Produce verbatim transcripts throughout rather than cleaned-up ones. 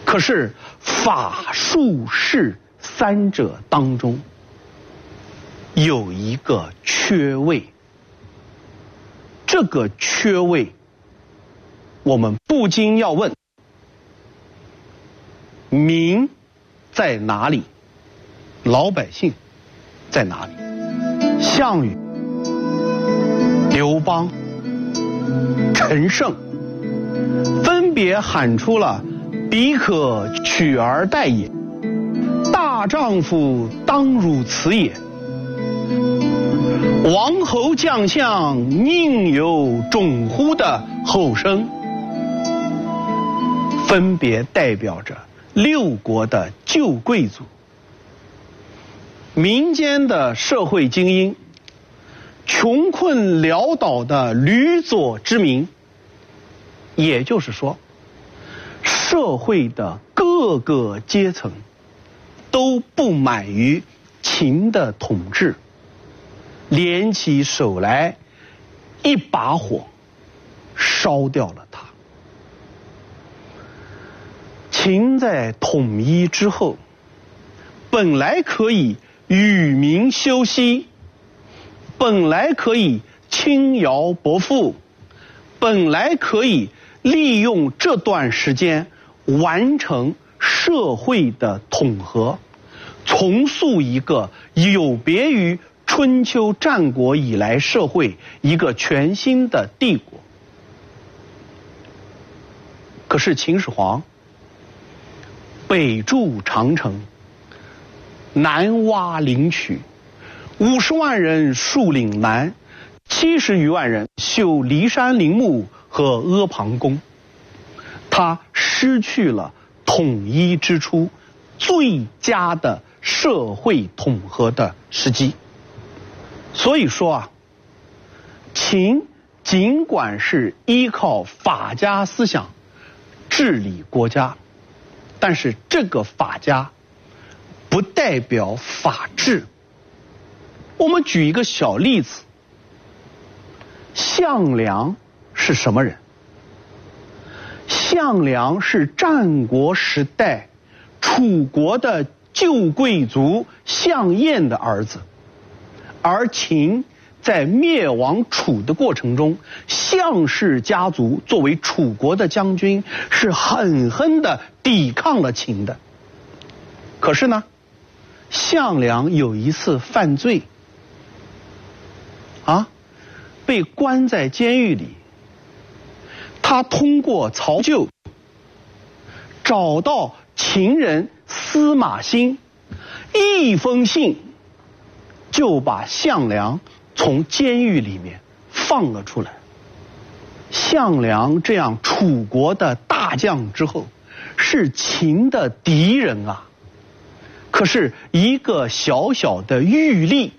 可是法术士三者当中有一个缺位，这个缺位我们不禁要问：民在哪里？老百姓在哪里？项羽、刘邦、陈胜分别喊出了彼可取而代也，大丈夫当如此也，王侯将相宁有种乎的后生，分别代表着六国的旧贵族、民间的社会精英、穷困潦倒的吕左之民，也就是说，社会的各个阶层都不满于秦的统治，联起手来，一把火烧掉了它。秦在统一之后，本来可以与民休息，本来可以轻徭薄赋，本来可以利用这段时间完成社会的统合，重塑一个有别于春秋战国以来社会一个全新的帝国。可是秦始皇北筑长城，南挖灵渠，五十万人戍岭南，七十余万人修骊山陵墓和阿房宫，他失去了统一之初最佳的社会统合的时机。所以说啊，秦尽管是依靠法家思想治理国家，但是这个法家不代表法治。我们举一个小例子，项梁是什么人？项梁是战国时代楚国的旧贵族项燕的儿子，而秦在灭亡楚的过程中，项氏家族作为楚国的将军是狠狠地抵抗了秦的。可是呢，项梁有一次犯罪啊，被关在监狱里。他通过曹咎找到秦人司马欣，一封信就把项梁从监狱里面放了出来。项梁这样楚国的大将之后，是秦的敌人啊。可是一个小小的狱吏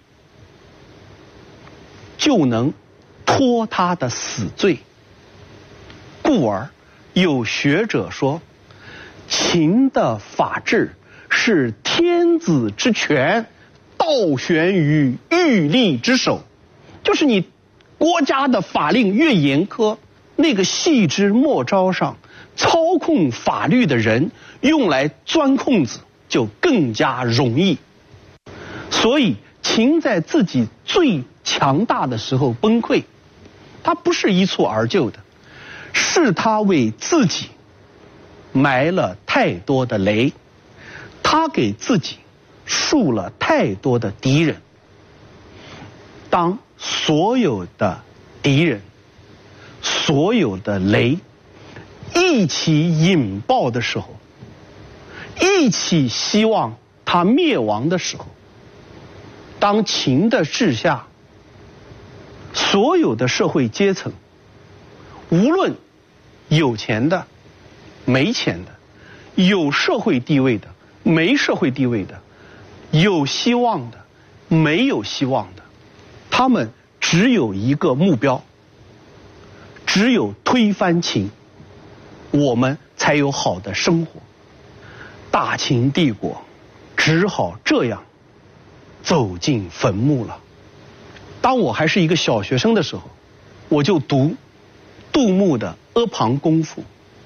就能脱他的死罪，故而有学者说，秦的法治是天子之权倒悬于狱吏之手，就是你国家的法令越严苛，那个细枝末梢上操控法律的人用来钻空子就更加容易。所以秦在自己最强大的时候崩溃，他不是一蹴而就的，是他为自己埋了太多的雷，他给自己树了太多的敌人。当所有的敌人、所有的雷一起引爆的时候，一起希望他灭亡的时候，当秦的治下，所有的社会阶层，无论有钱的、没钱的，有社会地位的、没社会地位的，有希望的、没有希望的，他们只有一个目标，只有推翻秦，我们才有好的生活。大秦帝国只好这样走进坟墓了。当我还是一个小学生的时候，我就读杜牧的《阿房宫赋》，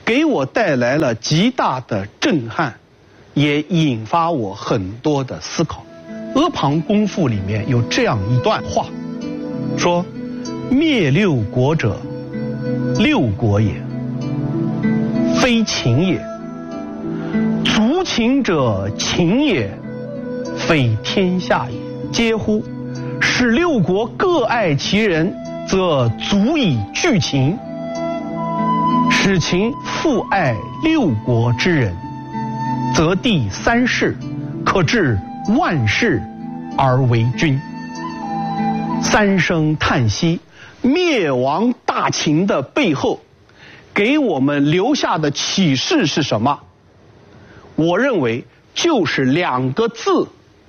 给我带来了极大的震撼，也引发我很多的思考。《阿房宫赋》里面有这样一段话，说：“灭六国者，六国也，非秦也；族秦者，秦也，非天下也。嗟乎！使六国各爱其人，则足以拒秦；使秦复爱六国之人，则第三世可治万世而为君。”三声叹息，灭亡大秦的背后，给我们留下的启示是什么？我认为就是两个字：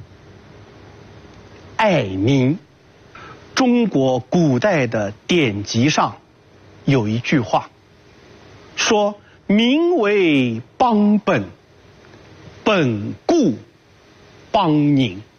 爱民。中国古代的典籍上有一句话，说：“民为邦本，本固邦宁。”